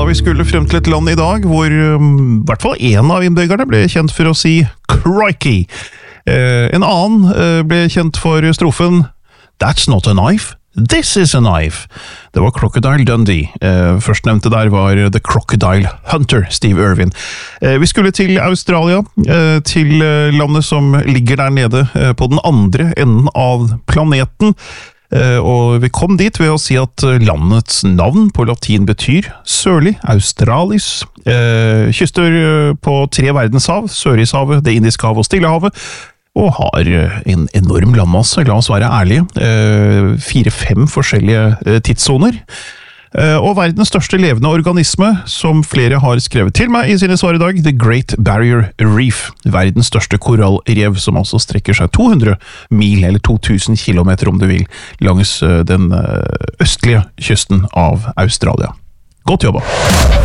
vi skulle frem til et land I dag hvor I hvert fall en av innbyggerne ble kjent for å si crikey. En annen ble kjent for strofen That's not a knife, this is a knife. Det var Crocodile Dundee. Førstnevnte der var The Crocodile Hunter, Steve Irwin. Vi skulle til Australia, til landet som ligger der nede på den andre enden av planeten. Og vi kom dit ved å si at landets navn på latin betyr sørlig, Australis, kyster på 3 verdenshav, Sørishavet, det Indiske havet og Stillehavet, og har en enorm landmasse, la oss være ærlige, 4-5 forskjellige tidssoner. Og verdens største levende organisme, som flere har skrevet til meg I sine svar I dag, The Great Barrier Reef, verdens største korallrev, som altså strekker seg 200 mil, eller 2000 kilometer om du vil, langs den østlige kysten av Australia. Godt jobba!